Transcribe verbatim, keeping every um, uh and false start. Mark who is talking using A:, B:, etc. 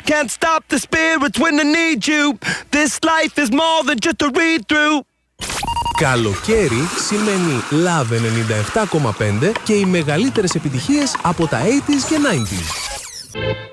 A: can't stop the spirits when I need you. This life is more than just a read-through.
B: Καλοκαίρι σημαίνει Love ενενήντα επτά κόμμα πέντε και οι μεγαλύτερες επιτυχίες από τα ογδόντα και ενενήντα.